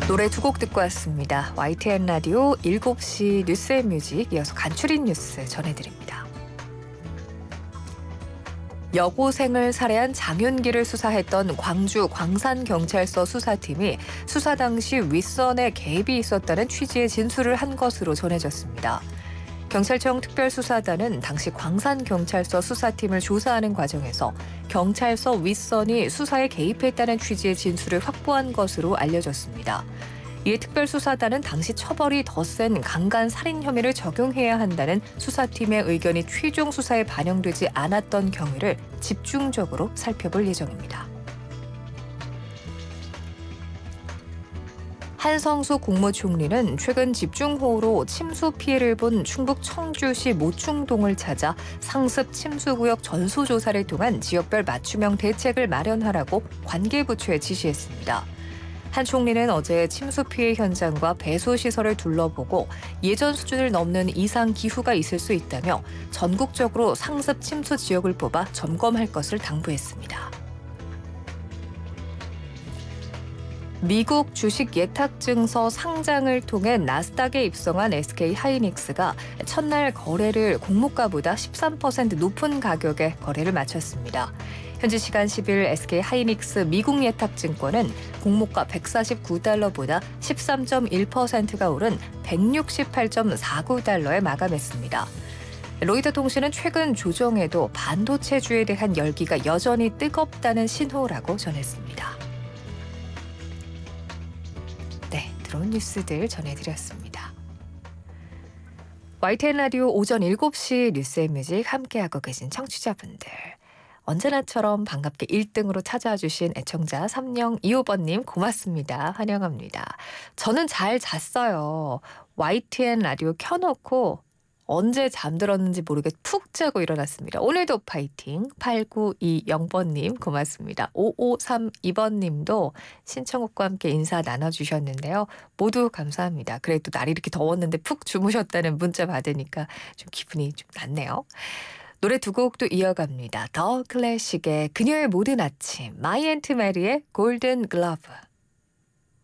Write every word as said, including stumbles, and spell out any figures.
노래 두 곡 듣고 왔습니다. 와이티엔 라디오 일곱 시 뉴스앤뮤직, 이어서 간추린 뉴스 전해드립니다. 여고생을 살해한 장윤기를 수사했던 광주 광산경찰서 수사팀이 수사 당시 윗선에 개입이 있었다는 취지의 진술을 한 것으로 전해졌습니다. 경찰청 특별수사단은 당시 광산경찰서 수사팀을 조사하는 과정에서 경찰서 윗선이 수사에 개입했다는 취지의 진술을 확보한 것으로 알려졌습니다. 이에 특별수사단은 당시 처벌이 더 센 강간 살인 혐의를 적용해야 한다는 수사팀의 의견이 최종 수사에 반영되지 않았던 경위를 집중적으로 살펴볼 예정입니다. 한성수 국무총리는 최근 집중호우로 침수 피해를 본 충북 청주시 모충동을 찾아 상습 침수구역 전수조사를 통한 지역별 맞춤형 대책을 마련하라고 관계부처에 지시했습니다. 한 총리는 어제 침수 피해 현장과 배수시설을 둘러보고 예전 수준을 넘는 이상 기후가 있을 수 있다며 전국적으로 상습 침수 지역을 뽑아 점검할 것을 당부했습니다. 미국 주식 예탁증서 상장을 통해 나스닥에 입성한 에스케이하이닉스가 첫날 거래를 공모가보다 십삼 퍼센트 높은 가격에 거래를 마쳤습니다. 현지 시간 십 일 에스케이하이닉스 미국 예탁증권은 공모가 백사십구 달러보다 십삼 점 일 퍼센트가 오른 백육십팔 점 사구 달러에 마감했습니다. 로이터 통신은 최근 조정에도 반도체주에 대한 열기가 여전히 뜨겁다는 신호라고 전했습니다. 네, 들어온 뉴스들 전해드렸습니다. 와이티엔 라디오 오전 일곱 시 뉴스앤뮤직 함께하고 계신 청취자분들, 언제나처럼 반갑게 일 등으로 찾아와 주신 애청자 삼영이오 번님 고맙습니다. 환영합니다. 저는 잘 잤어요. 와이티엔 라디오 켜놓고 언제 잠들었는지 모르게 푹 자고 일어났습니다. 오늘도 파이팅. 팔구이영 번님 고맙습니다. 오오삼이 번님도 신청곡과 함께 인사 나눠주셨는데요. 모두 감사합니다. 그래도 날이 이렇게 더웠는데 푹 주무셨다는 문자 받으니까 좀 기분이 좀 낫네요. 노래 두 곡도 이어갑니다. 더 클래식의 그녀의 모든 아침, 마이 앤트 메리의 골든 글러브.